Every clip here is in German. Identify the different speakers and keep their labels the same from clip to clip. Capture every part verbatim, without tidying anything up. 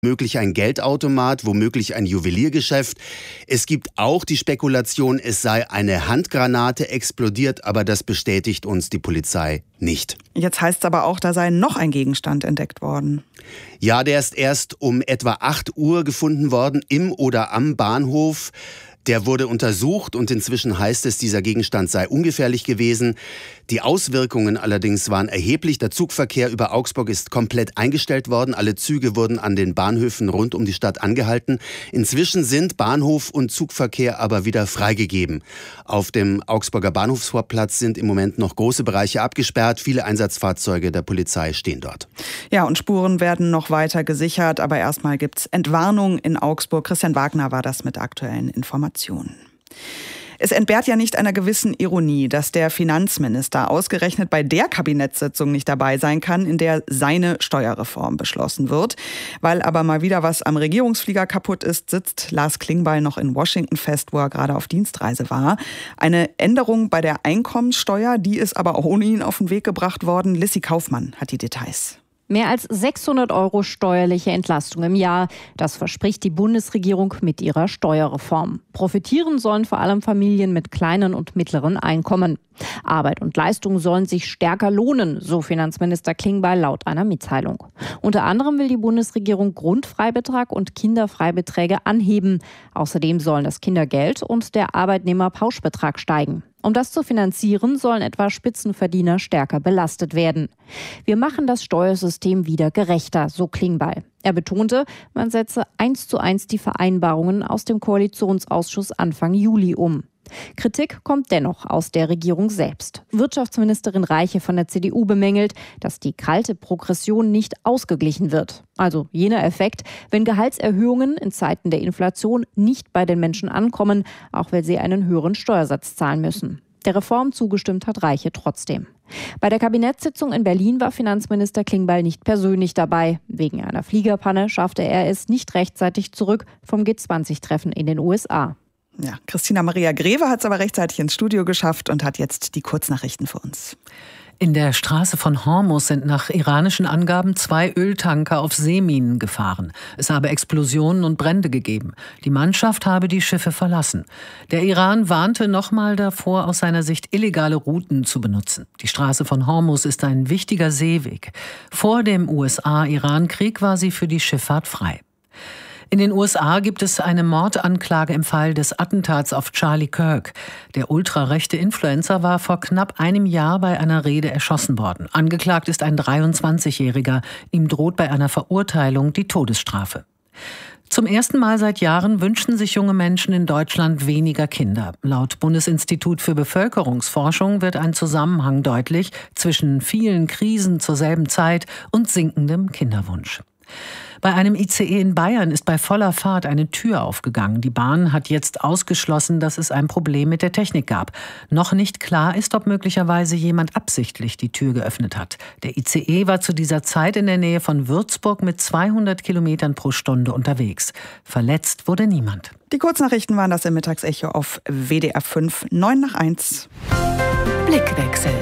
Speaker 1: Möglich ein Geldautomat, womöglich ein Juweliergeschäft. Es gibt auch die Spekulation, es sei eine Handgranate explodiert, aber das bestätigt uns die Polizei nicht.
Speaker 2: Jetzt heißt es aber auch, da sei noch ein Gegenstand entdeckt worden.
Speaker 1: Ja, der ist erst um etwa acht Uhr gefunden worden, im oder am Bahnhof. Der wurde untersucht und inzwischen heißt es, dieser Gegenstand sei ungefährlich gewesen. Die Auswirkungen allerdings waren erheblich. Der Zugverkehr über Augsburg ist komplett eingestellt worden. Alle Züge wurden an den Bahnhöfen rund um die Stadt angehalten. Inzwischen sind Bahnhof und Zugverkehr aber wieder freigegeben. Auf dem Augsburger Bahnhofsvorplatz sind im Moment noch große Bereiche abgesperrt. Viele Einsatzfahrzeuge der Polizei stehen dort.
Speaker 2: Ja, und Spuren werden noch weiter gesichert. Aber erstmal gibt's Entwarnung in Augsburg. Christian Wagner war das mit aktuellen Informationen. Es entbehrt ja nicht einer gewissen Ironie, dass der Finanzminister ausgerechnet bei der Kabinettssitzung nicht dabei sein kann, in der seine Steuerreform beschlossen wird. Weil aber mal wieder was am Regierungsflieger kaputt ist, sitzt Lars Klingbeil noch in Washington fest, wo er gerade auf Dienstreise war. Eine Änderung bei der Einkommenssteuer, die ist aber auch ohne ihn auf den Weg gebracht worden. Lissy Kaufmann hat die Details.
Speaker 3: Mehr als sechshundert Euro steuerliche Entlastung im Jahr. Das verspricht die Bundesregierung mit ihrer Steuerreform. Profitieren sollen vor allem Familien mit kleinen und mittleren Einkommen. Arbeit und Leistung sollen sich stärker lohnen, so Finanzminister Klingbeil laut einer Mitteilung. Unter anderem will die Bundesregierung Grundfreibetrag und Kinderfreibeträge anheben. Außerdem sollen das Kindergeld und der Arbeitnehmerpauschbetrag steigen. Um das zu finanzieren, sollen etwa Spitzenverdiener stärker belastet werden. Wir machen das Steuersystem wieder gerechter, so Klingbeil. Er betonte, man setze eins zu eins die Vereinbarungen aus dem Koalitionsausschuss Anfang Juli um. Kritik kommt dennoch aus der Regierung selbst. Wirtschaftsministerin Reiche von der C D U bemängelt, dass die kalte Progression nicht ausgeglichen wird. Also jener Effekt, wenn Gehaltserhöhungen in Zeiten der Inflation nicht bei den Menschen ankommen, auch weil sie einen höheren Steuersatz zahlen müssen. Der Reform zugestimmt hat Reiche trotzdem. Bei der Kabinettssitzung in Berlin war Finanzminister Klingbeil nicht persönlich dabei. Wegen einer Fliegerpanne schaffte er es nicht rechtzeitig zurück vom G zwanzig Treffen in den U S A.
Speaker 2: Ja, Christina Maria Greve hat es aber rechtzeitig ins Studio geschafft und hat jetzt die Kurznachrichten für uns.
Speaker 4: In der Straße von Hormuz sind nach iranischen Angaben zwei Öltanker auf Seeminen gefahren. Es habe Explosionen und Brände gegeben. Die Mannschaft habe die Schiffe verlassen. Der Iran warnte nochmal davor, aus seiner Sicht illegale Routen zu benutzen. Die Straße von Hormuz ist ein wichtiger Seeweg. Vor dem U S A-Iran-Krieg war sie für die Schifffahrt frei. In den U S A gibt es eine Mordanklage im Fall des Attentats auf Charlie Kirk. Der ultrarechte Influencer war vor knapp einem Jahr bei einer Rede erschossen worden. Angeklagt ist ein dreiundzwanzigjähriger. Ihm droht bei einer Verurteilung die Todesstrafe. Zum ersten Mal seit Jahren wünschen sich junge Menschen in Deutschland weniger Kinder. Laut Bundesinstitut für Bevölkerungsforschung wird ein Zusammenhang deutlich zwischen vielen Krisen zur selben Zeit und sinkendem Kinderwunsch. Bei einem I C E in Bayern ist bei voller Fahrt eine Tür aufgegangen. Die Bahn hat jetzt ausgeschlossen, dass es ein Problem mit der Technik gab. Noch nicht klar ist, ob möglicherweise jemand absichtlich die Tür geöffnet hat. Der I C E war zu dieser Zeit in der Nähe von Würzburg mit zweihundert Kilometern pro Stunde unterwegs. Verletzt wurde niemand.
Speaker 2: Die Kurznachrichten waren das im Mittagsecho auf W D R fünf, neun nach eins.
Speaker 4: Blickwechsel.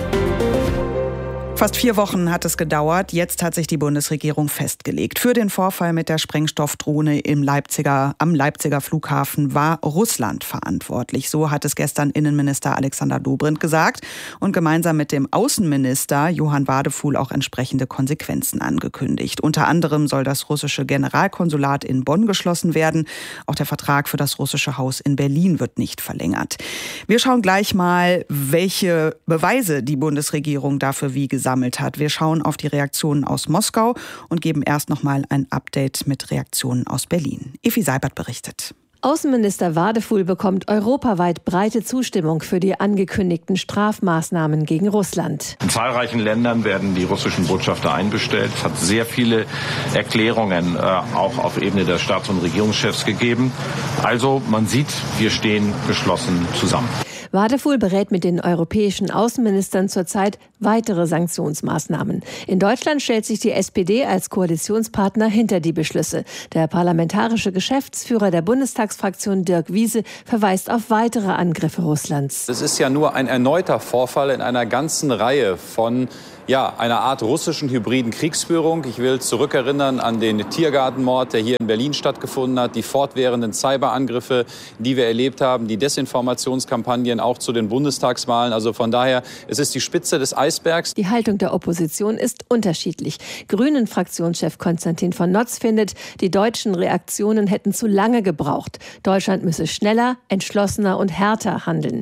Speaker 2: Fast vier Wochen hat es gedauert. Jetzt hat sich die Bundesregierung festgelegt. Für den Vorfall mit der Sprengstoffdrohne im Leipziger, am Leipziger Flughafen war Russland verantwortlich. So hat es gestern Innenminister Alexander Dobrindt gesagt und gemeinsam mit dem Außenminister Johann Wadefuhl auch entsprechende Konsequenzen angekündigt. Unter anderem soll das russische Generalkonsulat in Bonn geschlossen werden. Auch der Vertrag für das russische Haus in Berlin wird nicht verlängert. Wir schauen gleich mal, welche Beweise die Bundesregierung dafür wie gesagt hat. Wir schauen auf die Reaktionen aus Moskau und geben erst noch mal ein Update mit Reaktionen aus Berlin. Effi Seibert berichtet.
Speaker 5: Außenminister Wadefuhl bekommt europaweit breite Zustimmung für die angekündigten Strafmaßnahmen gegen Russland.
Speaker 6: In zahlreichen Ländern werden die russischen Botschafter einbestellt. Es hat sehr viele Erklärungen äh, auch auf Ebene der Staats- und Regierungschefs gegeben. Also man sieht, wir stehen geschlossen zusammen.
Speaker 5: Wadefuhl berät mit den europäischen Außenministern zurzeit weitere Sanktionsmaßnahmen. In Deutschland stellt sich die S P D als Koalitionspartner hinter die Beschlüsse. Der parlamentarische Geschäftsführer der Bundestagsfraktion Dirk Wiese verweist auf weitere Angriffe Russlands.
Speaker 7: Es ist ja nur ein erneuter Vorfall in einer ganzen Reihe von ja, einer Art russischen hybriden Kriegsführung. Ich will zurückerinnern an den Tiergartenmord, der hier in Berlin stattgefunden hat, die fortwährenden Cyberangriffe, die wir erlebt haben, die Desinformationskampagnen auch zu den Bundestagswahlen. Also von daher, es ist die Spitze des Eisbergs.
Speaker 5: Die Haltung der Opposition ist unterschiedlich. Grünen-Fraktionschef Konstantin von Notz findet, die deutschen Reaktionen hätten zu lange gebraucht. Deutschland müsse schneller, entschlossener und härter handeln.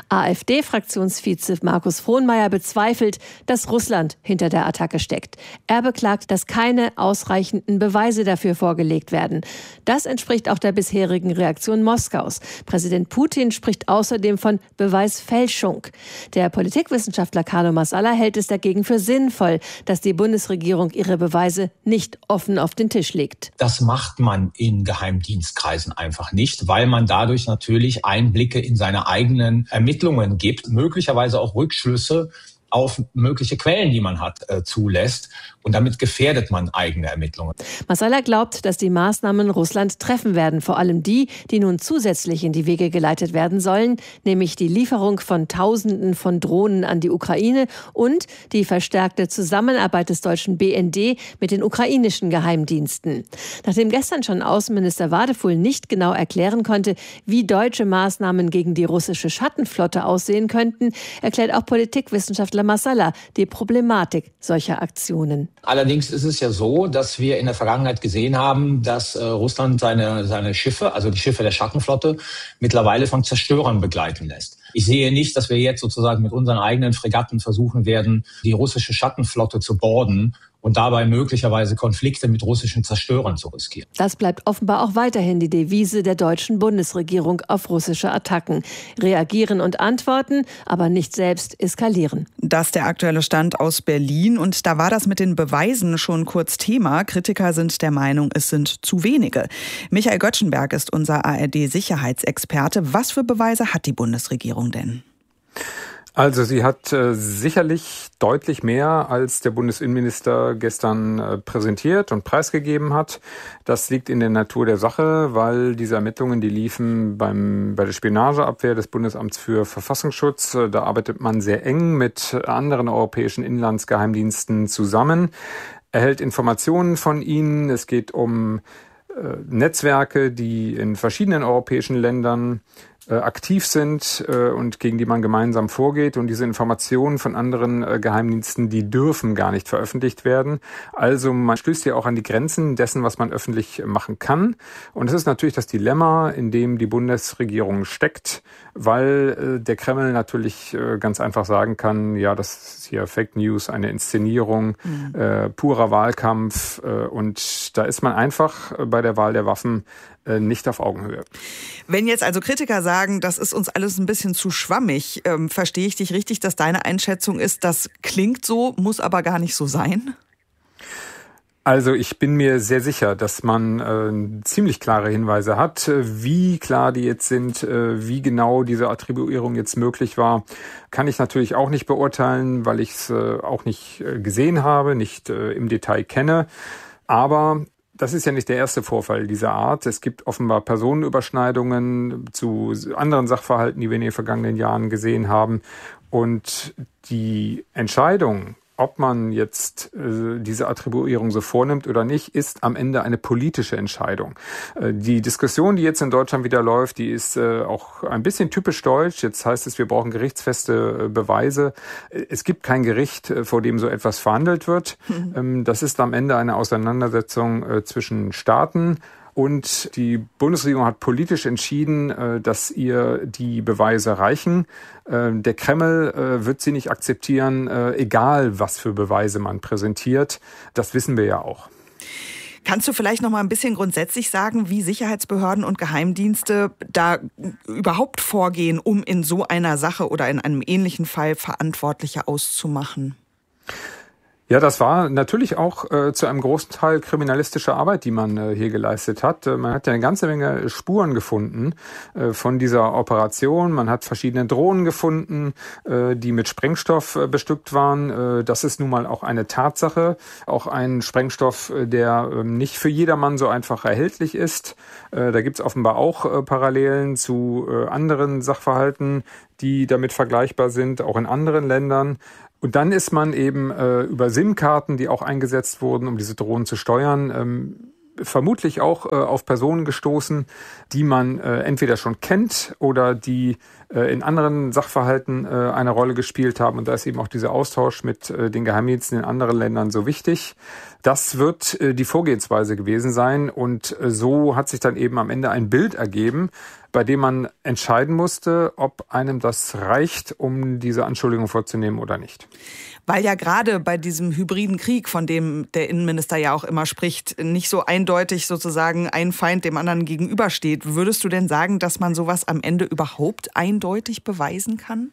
Speaker 5: AfD-Fraktionsvize Markus Frohnmayer bezweifelt, dass Russland hinter der Attacke steckt. Er beklagt, dass keine ausreichenden Beweise dafür vorgelegt werden. Das entspricht auch der bisherigen Reaktion Moskaus. Präsident Putin spricht außerdem von Beweisfälschung. Der Politikwissenschaftler Carlo Massala hält es dagegen für sinnvoll, dass die Bundesregierung ihre Beweise nicht offen auf den Tisch legt.
Speaker 8: Das macht man in Geheimdienstkreisen einfach nicht, weil man dadurch natürlich Einblicke in seine eigenen Ermittlungen gibt, möglicherweise auch Rückschlüsse auf mögliche Quellen, die man hat, äh, zulässt. Und damit gefährdet man eigene Ermittlungen.
Speaker 5: Massala glaubt, dass die Maßnahmen Russland treffen werden. Vor allem die, die nun zusätzlich in die Wege geleitet werden sollen. Nämlich die Lieferung von Tausenden von Drohnen an die Ukraine und die verstärkte Zusammenarbeit des deutschen B N D mit den ukrainischen Geheimdiensten. Nachdem gestern schon Außenminister Wadefuhl nicht genau erklären konnte, wie deutsche Maßnahmen gegen die russische Schattenflotte aussehen könnten, erklärt auch Politikwissenschaftler Massala die Problematik solcher Aktionen.
Speaker 8: Allerdings ist es ja so, dass wir in der Vergangenheit gesehen haben, dass äh, Russland seine, seine Schiffe, also die Schiffe der Schattenflotte, mittlerweile von Zerstörern begleiten lässt. Ich sehe nicht, dass wir jetzt sozusagen mit unseren eigenen Fregatten versuchen werden, die russische Schattenflotte zu boarden und dabei möglicherweise Konflikte mit russischen Zerstörern zu riskieren.
Speaker 5: Das bleibt offenbar auch weiterhin die Devise der deutschen Bundesregierung auf russische Attacken. Reagieren und antworten, aber nicht selbst eskalieren.
Speaker 2: Das ist der aktuelle Stand aus Berlin. Und da war das mit den Beweisen schon kurz Thema. Kritiker sind der Meinung, es sind zu wenige. Michael Göttschenberg ist unser A R D-Sicherheitsexperte. Was für Beweise hat die Bundesregierung denn?
Speaker 9: Also sie hat äh, sicherlich deutlich mehr, als der Bundesinnenminister gestern äh, präsentiert und preisgegeben hat. Das liegt in der Natur der Sache, weil diese Ermittlungen, die liefen beim bei der Spionageabwehr des Bundesamts für Verfassungsschutz. Äh, da arbeitet man sehr eng mit anderen europäischen Inlandsgeheimdiensten zusammen, erhält Informationen von ihnen. Es geht um äh, Netzwerke, die in verschiedenen europäischen Ländern äh, aktiv sind äh, und gegen die man gemeinsam vorgeht. Und diese Informationen von anderen äh, Geheimdiensten, die dürfen gar nicht veröffentlicht werden. Also man stößt ja auch an die Grenzen dessen, was man öffentlich machen kann. Und es ist natürlich das Dilemma, in dem die Bundesregierung steckt, weil äh, der Kreml natürlich äh, ganz einfach sagen kann, ja, das ist hier Fake News, eine Inszenierung, mhm. äh, purer Wahlkampf. Äh, und da ist man einfach äh, bei der Wahl der Waffen äh, nicht auf Augenhöhe.
Speaker 2: Wenn jetzt also Kritiker sagen, das ist uns alles ein bisschen zu schwammig, ähm, verstehe ich dich richtig, dass deine Einschätzung ist, das klingt so, muss aber gar nicht so sein?
Speaker 9: Also ich bin mir sehr sicher, dass man äh, ziemlich klare Hinweise hat. Wie klar die jetzt sind, äh, wie genau diese Attribuierung jetzt möglich war, kann ich natürlich auch nicht beurteilen, weil ich es äh, auch nicht äh, gesehen habe, nicht äh, im Detail kenne. Aber das ist ja nicht der erste Vorfall dieser Art. Es gibt offenbar Personenüberschneidungen zu anderen Sachverhalten, die wir in den vergangenen Jahren gesehen haben. Und die Entscheidung, ob man jetzt äh, diese Attribuierung so vornimmt oder nicht, ist am Ende eine politische Entscheidung. Äh, die Diskussion, die jetzt in Deutschland wieder läuft, die ist äh, auch ein bisschen typisch deutsch. Jetzt heißt es, wir brauchen gerichtsfeste äh, Beweise. Es gibt kein Gericht, äh, vor dem so etwas verhandelt wird. Mhm. Ähm, das ist am Ende eine Auseinandersetzung äh, zwischen Staaten. Und die Bundesregierung hat politisch entschieden, dass ihr die Beweise reichen. Der Kreml wird sie nicht akzeptieren, egal was für Beweise man präsentiert. Das wissen wir ja auch.
Speaker 2: Kannst du vielleicht noch mal ein bisschen grundsätzlich sagen, wie Sicherheitsbehörden und Geheimdienste da überhaupt vorgehen, um in so einer Sache oder in einem ähnlichen Fall Verantwortliche auszumachen?
Speaker 9: Ja, das war natürlich auch äh, zu einem großen Teil kriminalistische Arbeit, die man äh, hier geleistet hat. Äh, man hat ja eine ganze Menge Spuren gefunden äh, von dieser Operation. Man hat verschiedene Drohnen gefunden, äh, die mit Sprengstoff äh, bestückt waren. Äh, das ist nun mal auch eine Tatsache. Auch ein Sprengstoff, äh, der äh, nicht für jedermann so einfach erhältlich ist. Äh, da gibt's offenbar auch äh, Parallelen zu äh, anderen Sachverhalten, die damit vergleichbar sind, auch in anderen Ländern. Und dann ist man eben äh, über SIM-Karten, die auch eingesetzt wurden, um diese Drohnen zu steuern, ähm, vermutlich auch äh, auf Personen gestoßen, die man äh, entweder schon kennt oder die äh, in anderen Sachverhalten äh, eine Rolle gespielt haben. Und da ist eben auch dieser Austausch mit äh, den Geheimdiensten in anderen Ländern so wichtig. Das wird äh, die Vorgehensweise gewesen sein. Und äh, so hat sich dann eben am Ende ein Bild ergeben, bei dem man entscheiden musste, ob einem das reicht, um diese Anschuldigung vorzunehmen oder nicht.
Speaker 2: Weil ja gerade bei diesem hybriden Krieg, von dem der Innenminister ja auch immer spricht, nicht so eindeutig sozusagen ein Feind dem anderen gegenübersteht. Würdest du denn sagen, dass man sowas am Ende überhaupt eindeutig beweisen kann?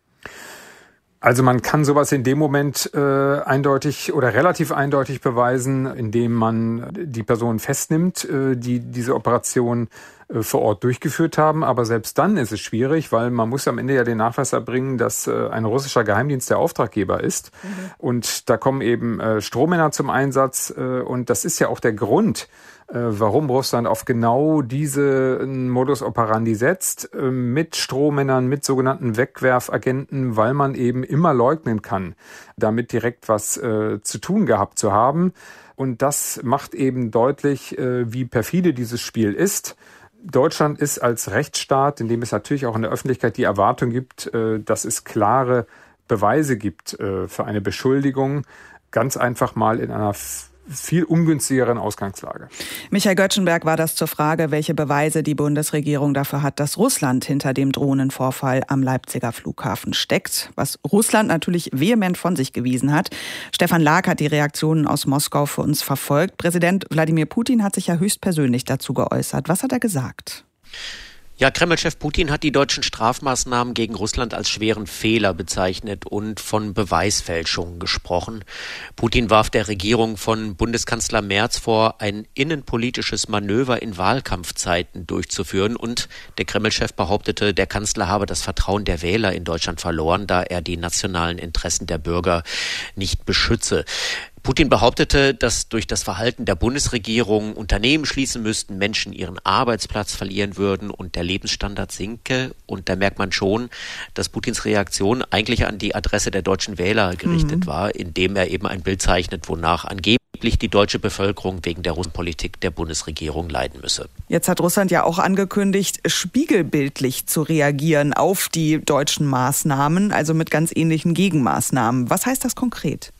Speaker 9: Also man kann sowas in dem Moment äh, eindeutig oder relativ eindeutig beweisen, indem man die Personen festnimmt, äh, die diese Operation äh, vor Ort durchgeführt haben. Aber selbst dann ist es schwierig, weil man muss am Ende ja den Nachweis erbringen, dass äh, ein russischer Geheimdienst der Auftraggeber ist. Mhm. Und da kommen eben äh, Strohmänner zum Einsatz. Äh, und das ist ja auch der Grund, warum Russland auf genau diesen Modus operandi setzt, mit Strohmännern, mit sogenannten Wegwerfagenten, weil man eben immer leugnen kann, damit direkt was äh, zu tun gehabt zu haben. Und das macht eben deutlich, äh, wie perfide dieses Spiel ist. Deutschland ist als Rechtsstaat, in dem es natürlich auch in der Öffentlichkeit die Erwartung gibt, äh, dass es klare Beweise gibt äh, für eine Beschuldigung, ganz einfach mal in einer viel ungünstigeren Ausgangslage.
Speaker 2: Michael Göttschenberg war das zur Frage, welche Beweise die Bundesregierung dafür hat, dass Russland hinter dem Drohnenvorfall am Leipziger Flughafen steckt, was Russland natürlich vehement von sich gewiesen hat. Stefan Lag hat die Reaktionen aus Moskau für uns verfolgt. Präsident Wladimir Putin hat sich ja höchstpersönlich dazu geäußert. Was hat er gesagt?
Speaker 10: Ja, Kreml-Chef Putin hat die deutschen Strafmaßnahmen gegen Russland als schweren Fehler bezeichnet und von Beweisfälschungen gesprochen. Putin warf der Regierung von Bundeskanzler Merz vor, ein innenpolitisches Manöver in Wahlkampfzeiten durchzuführen, und der Kreml-Chef behauptete, der Kanzler habe das Vertrauen der Wähler in Deutschland verloren, da er die nationalen Interessen der Bürger nicht beschütze. Putin behauptete, dass durch das Verhalten der Bundesregierung Unternehmen schließen müssten, Menschen ihren Arbeitsplatz verlieren würden und der Lebensstandard sinke. Und da merkt man schon, dass Putins Reaktion eigentlich an die Adresse der deutschen Wähler gerichtet mhm. war, indem er eben ein Bild zeichnet, wonach angeblich die deutsche Bevölkerung wegen der Russenpolitik der Bundesregierung leiden müsse.
Speaker 2: Jetzt hat Russland ja auch angekündigt, spiegelbildlich zu reagieren auf die deutschen Maßnahmen, also mit ganz ähnlichen Gegenmaßnahmen. Was heißt das konkret?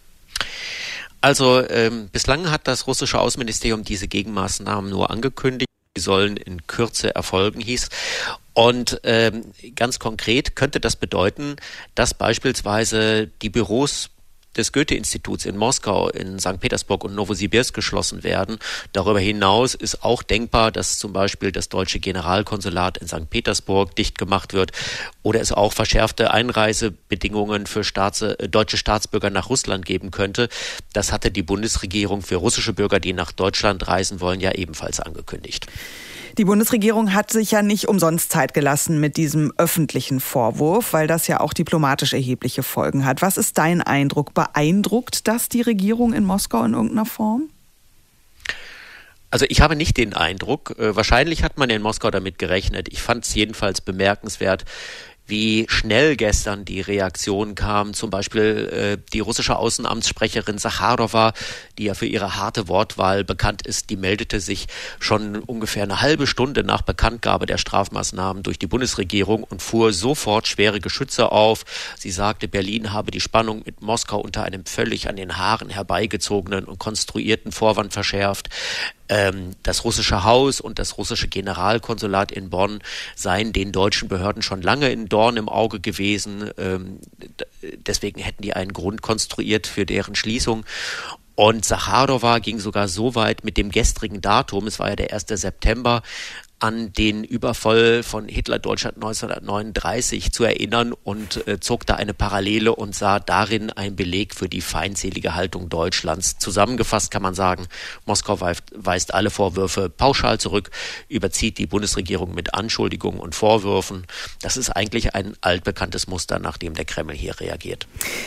Speaker 10: Also ähm, bislang hat das russische Außenministerium diese Gegenmaßnahmen nur angekündigt. Die sollen in Kürze erfolgen, hieß. Und ähm, ganz konkret könnte das bedeuten, dass beispielsweise die Büros des Goethe-Instituts in Moskau, in Sankt Petersburg und Novosibirsk geschlossen werden. Darüber hinaus ist auch denkbar, dass zum Beispiel das deutsche Generalkonsulat in Sankt Petersburg dicht gemacht wird oder es auch verschärfte Einreisebedingungen für Staats, äh, deutsche Staatsbürger nach Russland geben könnte. Das hatte die Bundesregierung für russische Bürger, die nach Deutschland reisen wollen, ja ebenfalls angekündigt.
Speaker 2: Die Bundesregierung hat sich ja nicht umsonst Zeit gelassen mit diesem öffentlichen Vorwurf, weil das ja auch diplomatisch erhebliche Folgen hat. Was ist dein Eindruck? Beeindruckt das die Regierung in Moskau in irgendeiner Form?
Speaker 10: Also ich habe nicht den Eindruck. Wahrscheinlich hat man in Moskau damit gerechnet. Ich fand es jedenfalls bemerkenswert, wie schnell gestern die Reaktion kam. Zum Beispiel äh, die russische Außenamtssprecherin Sacharowa, die ja für ihre harte Wortwahl bekannt ist, die meldete sich schon ungefähr eine halbe Stunde nach Bekanntgabe der Strafmaßnahmen durch die Bundesregierung und fuhr sofort schwere Geschütze auf. Sie sagte, Berlin habe die Spannung mit Moskau unter einem völlig an den Haaren herbeigezogenen und konstruierten Vorwand verschärft. Das russische Haus und das russische Generalkonsulat in Bonn seien den deutschen Behörden schon lange ein Dorn im Auge gewesen. Deswegen hätten die einen Grund konstruiert für deren Schließung. Und Sacharowa ging sogar so weit mit dem gestrigen Datum, es war ja der erste September, an den Überfall von Hitler-Deutschland neunzehnhundertneununddreißig zu erinnern und äh, zog da eine Parallele und sah darin einen Beleg für die feindselige Haltung Deutschlands. Zusammengefasst kann man sagen, Moskau weist, weist alle Vorwürfe pauschal zurück, überzieht die Bundesregierung mit Anschuldigungen und Vorwürfen. Das ist eigentlich ein altbekanntes Muster, nach dem der Kreml hier reagiert.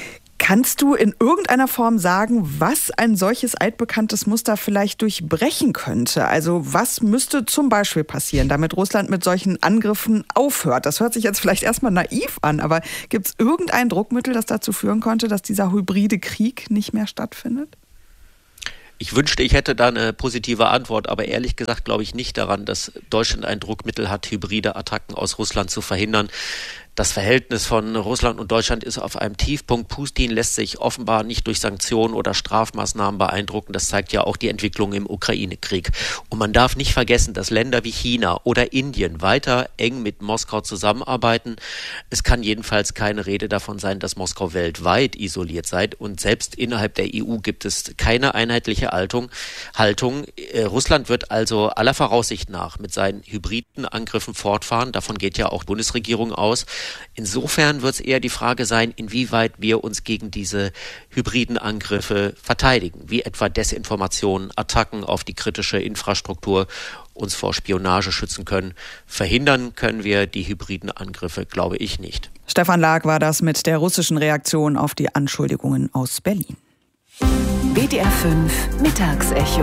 Speaker 2: Kannst du in irgendeiner Form sagen, was ein solches altbekanntes Muster vielleicht durchbrechen könnte? Also was müsste zum Beispiel passieren, damit Russland mit solchen Angriffen aufhört? Das hört sich jetzt vielleicht erstmal naiv an, aber gibt es irgendein Druckmittel, das dazu führen konnte, dass dieser hybride Krieg nicht mehr stattfindet?
Speaker 10: Ich wünschte, ich hätte da eine positive Antwort, aber ehrlich gesagt glaube ich nicht daran, dass Deutschland ein Druckmittel hat, hybride Attacken aus Russland zu verhindern. Das Verhältnis von Russland und Deutschland ist auf einem Tiefpunkt. Putin lässt sich offenbar nicht durch Sanktionen oder Strafmaßnahmen beeindrucken. Das zeigt ja auch die Entwicklung im Ukraine-Krieg. Und man darf nicht vergessen, dass Länder wie China oder Indien weiter eng mit Moskau zusammenarbeiten. Es kann jedenfalls keine Rede davon sein, dass Moskau weltweit isoliert sei. Und selbst innerhalb der E U gibt es keine einheitliche Haltung. Haltung. Äh, Russland wird also aller Voraussicht nach mit seinen hybriden Angriffen fortfahren. Davon geht ja auch die Bundesregierung aus. Insofern wird es eher die Frage sein, inwieweit wir uns gegen diese hybriden Angriffe verteidigen, wie etwa Desinformationen, Attacken auf die kritische Infrastruktur uns vor Spionage schützen können. Verhindern können wir die hybriden Angriffe, glaube ich, nicht.
Speaker 2: Stefan Lag war das mit der russischen Reaktion auf die Anschuldigungen aus Berlin.
Speaker 11: W D R fünf Mittagsecho.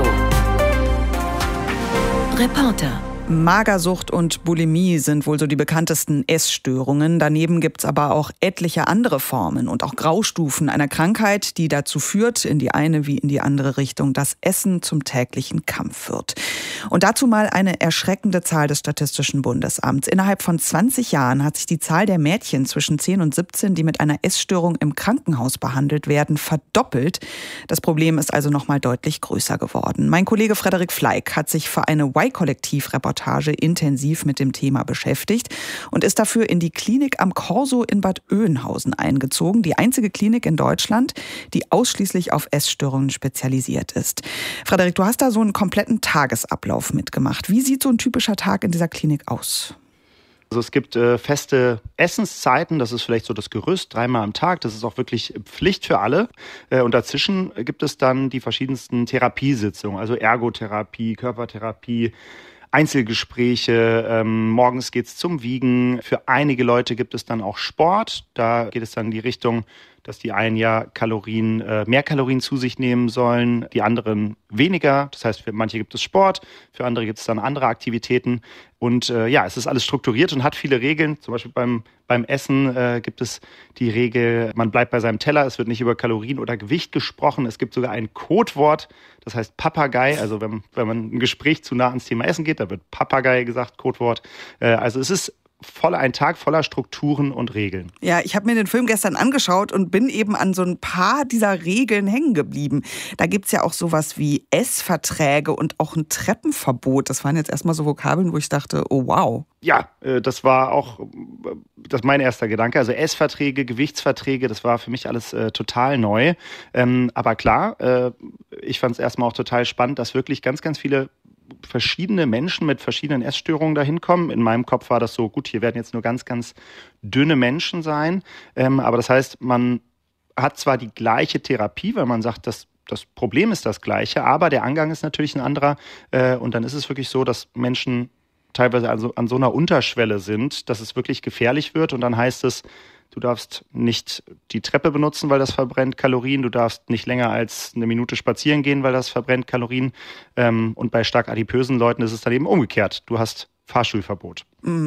Speaker 11: Reporter.
Speaker 2: Magersucht und Bulimie sind wohl so die bekanntesten Essstörungen. Daneben gibt es aber auch etliche andere Formen und auch Graustufen einer Krankheit, die dazu führt, in die eine wie in die andere Richtung, dass Essen zum täglichen Kampf wird. Und dazu mal eine erschreckende Zahl des Statistischen Bundesamts. Innerhalb von zwanzig Jahren hat sich die Zahl der Mädchen zwischen zehn und siebzehn, die mit einer Essstörung im Krankenhaus behandelt werden, verdoppelt. Das Problem ist also noch mal deutlich größer geworden. Mein Kollege Frederik Fleig hat sich für eine Y-Kollektiv-Reportage intensiv mit dem Thema beschäftigt und ist dafür in die Klinik am Corso in Bad Oeynhausen eingezogen. Die einzige Klinik in Deutschland, die ausschließlich auf Essstörungen spezialisiert ist. Frederik, du hast da so einen kompletten Tagesablauf mitgemacht. Wie sieht so ein typischer Tag in dieser Klinik aus?
Speaker 12: Also es gibt äh, feste Essenszeiten, das ist vielleicht so das Gerüst, dreimal am Tag, das ist auch wirklich Pflicht für alle. Äh, und dazwischen gibt es dann die verschiedensten Therapiesitzungen, also Ergotherapie, Körpertherapie, Einzelgespräche, ähm, morgens geht's zum Wiegen. Für einige Leute gibt es dann auch Sport. Da geht es dann in die Richtung, dass die einen ja Kalorien, äh, mehr Kalorien zu sich nehmen sollen, die anderen weniger. Das heißt, für manche gibt es Sport, für andere gibt es dann andere Aktivitäten. Und äh, ja, es ist alles strukturiert und hat viele Regeln. Zum Beispiel beim, beim Essen äh, gibt es die Regel, man bleibt bei seinem Teller, es wird nicht über Kalorien oder Gewicht gesprochen. Es gibt sogar ein Codewort, das heißt Papagei. Also wenn, wenn man ein Gespräch zu nah ans Thema Essen geht, da wird Papagei gesagt, Codewort. Äh, also es ist voller ein Tag voller Strukturen und Regeln.
Speaker 2: Ja, ich habe mir den Film gestern angeschaut und bin eben an so ein paar dieser Regeln hängen geblieben. Da gibt's ja auch sowas wie Essverträge und auch ein Treppenverbot. Das waren jetzt erstmal so Vokabeln, wo ich dachte, oh wow.
Speaker 12: Ja, das war auch das mein erster Gedanke. Also Essverträge, Gewichtsverträge, das war für mich alles äh, total neu. Ähm, aber klar, äh, ich fand es erstmal auch total spannend, dass wirklich ganz, ganz viele verschiedene Menschen mit verschiedenen Essstörungen dahin kommen. In meinem Kopf war das so, gut, hier werden jetzt nur ganz, ganz dünne Menschen sein. Ähm, aber das heißt, man hat zwar die gleiche Therapie, weil man sagt, das, das Problem ist das gleiche, aber der Angang ist natürlich ein anderer. Äh, und dann ist es wirklich so, dass Menschen teilweise also an so einer Unterschwelle sind, dass es wirklich gefährlich wird. Und dann heißt es, du darfst nicht die Treppe benutzen, weil das verbrennt Kalorien. Du darfst nicht länger als eine Minute spazieren gehen, weil das verbrennt Kalorien. Und bei stark adipösen Leuten ist es dann eben umgekehrt. Du hast Fahrstuhlverbot.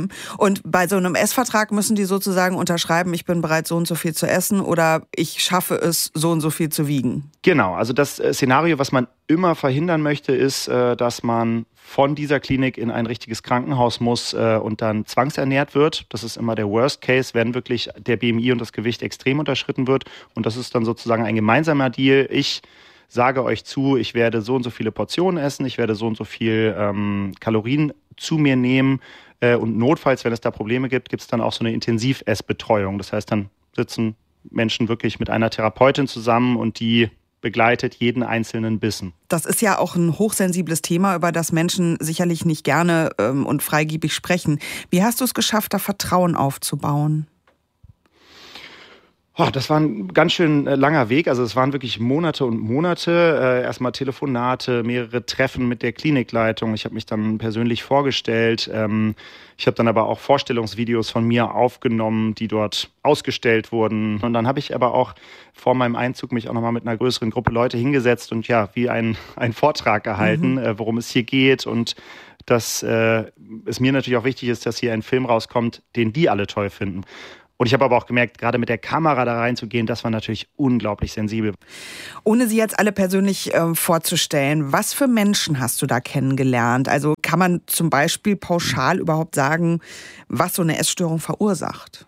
Speaker 2: Und bei so einem Essvertrag müssen die sozusagen unterschreiben, ich bin bereit, so und so viel zu essen oder ich schaffe es, so und so viel zu wiegen?
Speaker 12: Genau, also das Szenario, was man immer verhindern möchte, ist, dass man von dieser Klinik in ein richtiges Krankenhaus muss und dann zwangsernährt wird. Das ist immer der Worst Case, wenn wirklich der B M I und das Gewicht extrem unterschritten wird. Und das ist dann sozusagen ein gemeinsamer Deal. Ich sage euch zu, ich werde so und so viele Portionen essen, ich werde so und so viel ähm, Kalorien zu mir nehmen äh, und notfalls, wenn es da Probleme gibt, gibt es dann auch so eine Intensivessbetreuung. Das heißt, dann sitzen Menschen wirklich mit einer Therapeutin zusammen und die begleitet jeden einzelnen Bissen.
Speaker 2: Das ist ja auch ein hochsensibles Thema, über das Menschen sicherlich nicht gerne ähm, und freigebig sprechen. Wie hast du es geschafft, da Vertrauen aufzubauen?
Speaker 12: Oh, das war ein ganz schön äh, langer Weg. Also es waren wirklich Monate und Monate. Äh, erstmal Telefonate, mehrere Treffen mit der Klinikleitung. Ich habe mich dann persönlich vorgestellt. Ähm, ich habe dann aber auch Vorstellungsvideos von mir aufgenommen, die dort ausgestellt wurden. Und dann habe ich aber auch vor meinem Einzug mich auch nochmal mit einer größeren Gruppe Leute hingesetzt und ja, wie ein, ein Vortrag gehalten, mhm. äh, worum es hier geht und dass äh, es mir natürlich auch wichtig ist, dass hier ein Film rauskommt, den die alle toll finden. Und ich habe aber auch gemerkt, gerade mit der Kamera da reinzugehen, das war natürlich unglaublich sensibel.
Speaker 2: Ohne Sie jetzt alle persönlich äh, vorzustellen, was für Menschen hast du da kennengelernt? Also kann man zum Beispiel pauschal überhaupt sagen, was so eine Essstörung verursacht?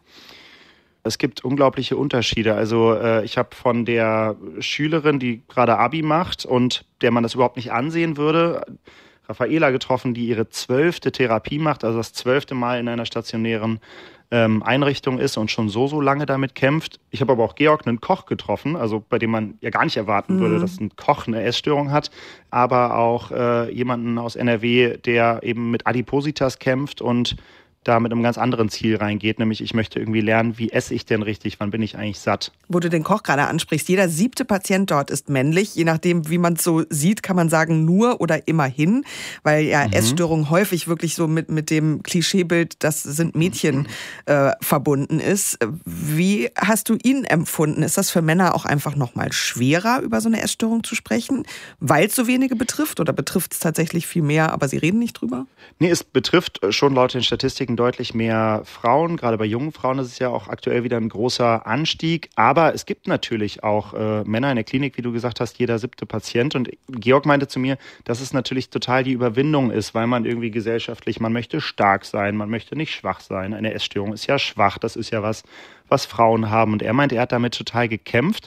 Speaker 12: Es gibt unglaubliche Unterschiede. Also äh, ich habe von der Schülerin, die gerade Abi macht und der man das überhaupt nicht ansehen würde, Raffaela getroffen, die ihre zwölfte Therapie macht, also das zwölfte Mal in einer stationären ähm, Einrichtung ist und schon so, so lange damit kämpft. Ich habe aber auch Georg, einen Koch, getroffen, also bei dem man ja gar nicht erwarten mhm. würde, dass ein Koch eine Essstörung hat, aber auch äh, jemanden aus N R W, der eben mit Adipositas kämpft und da mit einem ganz anderen Ziel reingeht, nämlich ich möchte irgendwie lernen, wie esse ich denn richtig, wann bin ich eigentlich satt.
Speaker 2: Wo du den Koch gerade ansprichst, jeder siebte Patient dort ist männlich, je nachdem, wie man es so sieht, kann man sagen nur oder immerhin, weil ja mhm. Essstörung häufig wirklich so mit, mit dem Klischeebild, das sind Mädchen, äh, verbunden ist. Wie hast du ihn empfunden? Ist das für Männer auch einfach nochmal schwerer, über so eine Essstörung zu sprechen, weil es so wenige betrifft oder betrifft es tatsächlich viel mehr, aber sie reden nicht drüber?
Speaker 12: Nee, es betrifft schon laut den Statistiken deutlich mehr Frauen. Gerade bei jungen Frauen ist es ja auch aktuell wieder ein großer Anstieg. Aber es gibt natürlich auch äh, Männer in der Klinik, wie du gesagt hast, jeder siebte Patient. Und Georg meinte zu mir, dass es natürlich total die Überwindung ist, weil man irgendwie gesellschaftlich, man möchte stark sein, man möchte nicht schwach sein. Eine Essstörung ist ja schwach, das ist ja was, was Frauen haben. Und er meinte, er hat damit total gekämpft.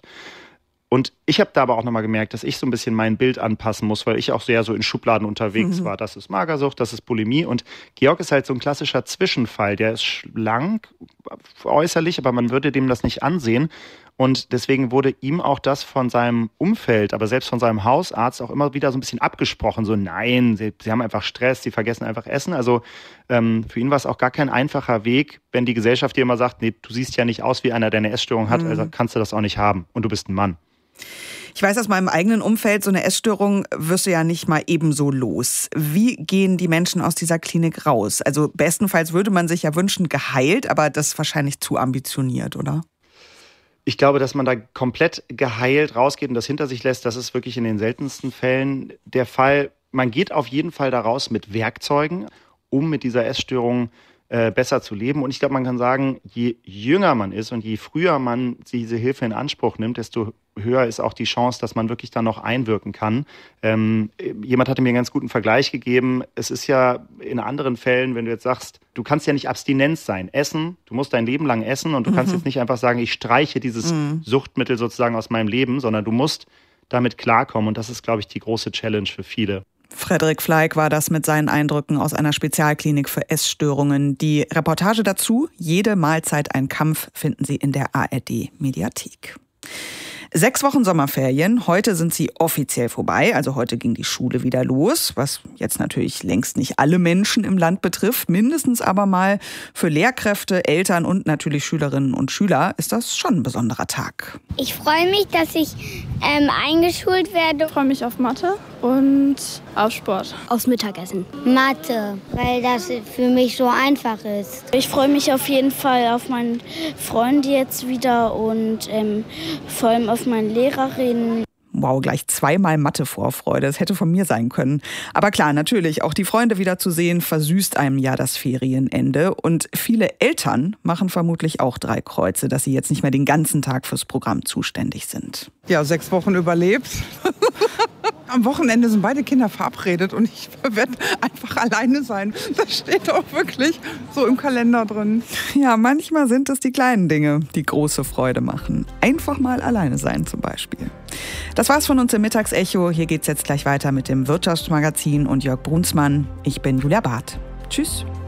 Speaker 12: Und ich habe da aber auch nochmal gemerkt, dass ich so ein bisschen mein Bild anpassen muss, weil ich auch sehr so in Schubladen unterwegs mhm. war. Das ist Magersucht, das ist Bulimie. Und Georg ist halt so ein klassischer Zwischenfall. Der ist schlank äußerlich, aber man würde dem das nicht ansehen. Und deswegen wurde ihm auch das von seinem Umfeld, aber selbst von seinem Hausarzt auch immer wieder so ein bisschen abgesprochen. So, nein, sie, sie haben einfach Stress, sie vergessen einfach Essen. Also ähm, für ihn war es auch gar kein einfacher Weg, wenn die Gesellschaft dir immer sagt, nee, du siehst ja nicht aus wie einer, der eine Essstörung hat, mhm. also kannst du das auch nicht haben. Und du bist ein Mann.
Speaker 2: Ich weiß aus meinem eigenen Umfeld, so eine Essstörung wirst du ja nicht mal ebenso los. Wie gehen die Menschen aus dieser Klinik raus? Also bestenfalls würde man sich ja wünschen, geheilt, aber das ist wahrscheinlich zu ambitioniert, oder?
Speaker 12: Ich glaube, dass man da komplett geheilt rausgeht und das hinter sich lässt, das ist wirklich in den seltensten Fällen der Fall. Man geht auf jeden Fall da raus mit Werkzeugen, um mit dieser Essstörung äh, besser zu leben. Und ich glaube, man kann sagen, je jünger man ist und je früher man diese Hilfe in Anspruch nimmt, desto höher ist auch die Chance, dass man wirklich dann noch einwirken kann. Ähm, jemand hatte mir einen ganz guten Vergleich gegeben. Es ist ja in anderen Fällen, wenn du jetzt sagst, du kannst ja nicht Abstinenz sein. Essen, du musst dein Leben lang essen und du mhm. kannst jetzt nicht einfach sagen, ich streiche dieses mhm. Suchtmittel sozusagen aus meinem Leben, sondern du musst damit klarkommen. Und das ist, glaube ich, die große Challenge für viele.
Speaker 2: Frederik Fleig war das mit seinen Eindrücken aus einer Spezialklinik für Essstörungen. Die Reportage dazu, Jede Mahlzeit ein Kampf, finden Sie in der A R D-Mediathek. Sechs Wochen Sommerferien, heute sind sie offiziell vorbei, also heute ging die Schule wieder los, was jetzt natürlich längst nicht alle Menschen im Land betrifft, mindestens aber mal für Lehrkräfte, Eltern und natürlich Schülerinnen und Schüler ist das schon ein besonderer Tag.
Speaker 13: Ich freue mich, dass ich ähm, eingeschult werde.
Speaker 14: Ich freue mich auf Mathe und auf Sport.
Speaker 13: Aufs Mittagessen. Mathe, weil das für mich so einfach ist.
Speaker 14: Ich freue mich auf jeden Fall auf meinen Freund jetzt wieder und ähm, vor allem auf meine Lehrerin.
Speaker 2: Wow, gleich zweimal Mathe-Vorfreude. Das hätte von mir sein können. Aber klar, natürlich, auch die Freunde wieder zu sehen, versüßt einem ja das Ferienende. Und viele Eltern machen vermutlich auch drei Kreuze, dass sie jetzt nicht mehr den ganzen Tag fürs Programm zuständig sind.
Speaker 15: Ja, sechs Wochen überlebt. Am Wochenende sind beide Kinder verabredet und ich werde einfach alleine sein. Das steht auch wirklich so im Kalender drin.
Speaker 2: Ja, manchmal sind es die kleinen Dinge, die große Freude machen. Einfach mal alleine sein zum Beispiel. Das war's von uns im Mittagsecho. Hier geht's jetzt gleich weiter mit dem Wirtschaftsmagazin und Jörg Brunsmann. Ich bin Julia Barth. Tschüss.